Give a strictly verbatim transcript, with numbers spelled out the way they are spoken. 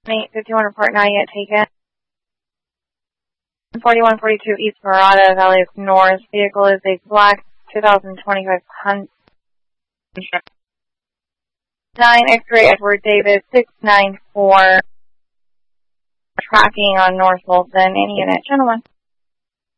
eight fifty-one report not yet taken. forty-one forty-two East Murata, Valley of North. Vehicle is a black two thousand twenty-five Honda. nine X-ray Edward Davis six nine four. Tracking on North Wilson. Any unit, gentlemen.